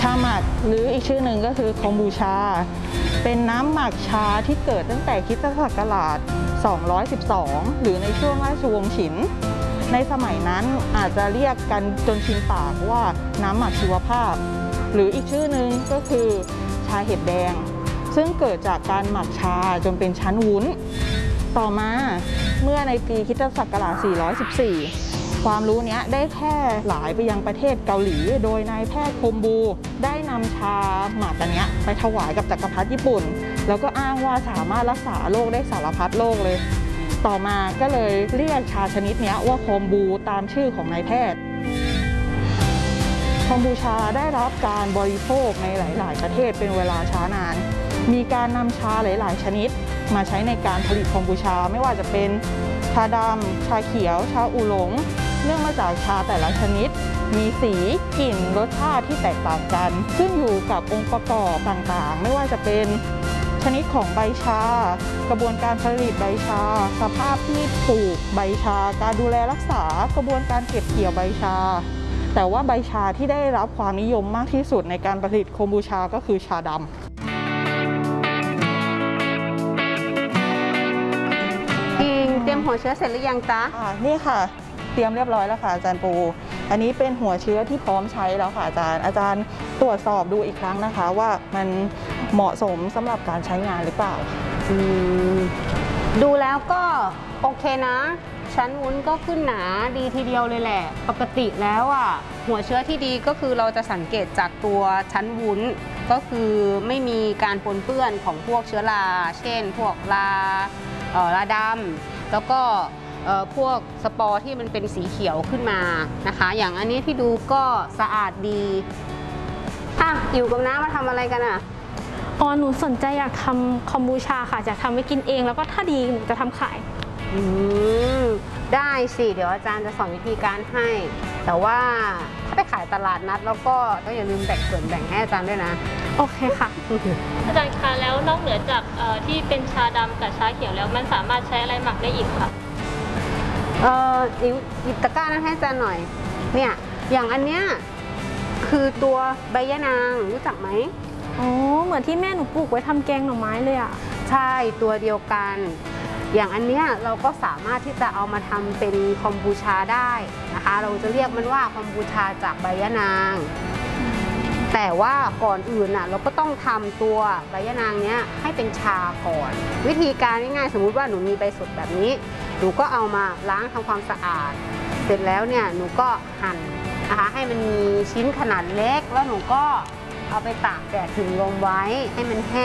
าหมักหรืออีกชื่อหนึ่งก็คือคอมบูชาเป็นน้ำหมักชาที่เกิดตั้งแต่คริสตศักราช212หรือในช่วงราชวงศ์ฉินในสมัยนั้นอาจจะเรียกกันจนชินปากว่าน้ำหมักชีวภาพหรืออีกชื่อหนึ่งก็คือชาเห็ดแดงซึ่งเกิดจากการหมักชาจนเป็นชั้นวุ้นต่อมาเมื่อในปีคริสตศักราช414ความรู้นี้ได้แพร่หลายไปยังประเทศเกาหลีโดยนายแพทย์คมบูได้นำชาหมักอันนี้ไปถวายกับจักรพรรดิญี่ปุ่นแล้วก็อ้างว่าสามารถรักษาโรคได้สารพัดโรคเลยต่อมาก็เลยเรียกชาชนิดนี้ว่าคอมบูตามชื่อของนายแพทย์คอมบูชาได้รับการบริโภคในหลายๆประเทศเป็นเวลาช้านานมีการนำชาหลายๆชนิดมาใช้ในการผลิตคอมบูชาไม่ว่าจะเป็นชาดำชาเขียวชาอูหลงเนื่องมาจากชาแต่ละชนิดมีสีกลิ่นรสชาติที่แตกต่างกันขึ้นอยู่กับองค์ประกอบต่างๆไม่ว่าจะเป็นชนิดของใบชากระบวนการผลิตใบชาสภาพที่ปลูกใบชาการดูแลรักษากระบวนการเก็บเกี่ยวใบชาแต่ว่าใบชาที่ได้รับความนิยมมากที่สุดในการผลิตคอมบูชาก็คือชาดำเตรียมหัวเชื้อเสร็จหรือยังจ๊ะนี่ค่ะเตรียมเรียบร้อยแล้วค่ะอาจารย์ปูอันนี้เป็นหัวเชื้อที่พร้อมใช้แล้วค่ะอาจารย์ตรวจสอบดูอีกครั้งนะคะว่ามันเหมาะสมสำหรับการใช้งานหรือเปล่าดูแล้วก็โอเคนะชั้นวุ้นก็ขึ้นหนาดีทีเดียวเลยแหละปกติแล้วหัวเชื้อที่ดีก็คือเราจะสังเกตจากตัวชั้นวุ้นก็คือไม่มีการปนเปื้อนของพวกเชื้อราเช่นพวกราดำแล้วก็พวกสปอร์ที่มันเป็นสีเขียวขึ้นมานะคะอย่างอันนี้ที่ดูก็สะอาดดีอยู่กับน้ามาทำอะไรกันหนูสนใจอยากทำคอมบูชาค่ะจะทำไว้กินเองแล้วก็ถ้าดีหนูจะทำขายได้สิเดี๋ยวอาจารย์จะสอนวิธีการให้แต่ว่าถ้าไปขายตลาดนัดแล้วก็ต้องอย่าลืมแบ่งส่วนแบ่งให้อาจารย์ด้วยนะโอเคค่ะอาจารย์คะแล้วนอกเหนือจากที่เป็นชาดำกับชาเขียวแล้วมันสามารถใช้อะไรหมักได้อีกคะหยิบตะกร้านั้นให้อาจารย์หน่อยเนี่ยอย่างอันเนี้ยคือตัวใบยะนางรู้จักไหมเหมือนที่แม่หนูปลูกไว้ทำแกงหน่อไม้เลยใช่ตัวเดียวกันอย่างอันเนี้ยเราก็สามารถที่จะเอามาทำเป็นคอมบูชาได้นะคะเราจะเรียกมันว่าคอมบูชาจากใบยะนางแต่ว่าก่อนอื่นเราก็ต้องทำตัวใบยะนางเนี้ยให้เป็นชาก่อนวิธีการง่ายๆสมมุติว่าหนูมีใบสดแบบนี้หนูก็เอามาล้างทำความสะอาดเสร็จแล้วเนี่ยหนูก็หั่นนะคะให้มันมีชิ้นขนาดเล็กแล้วหนูก็เอาไปตากแดดถึงลมไว้ให้มันแห้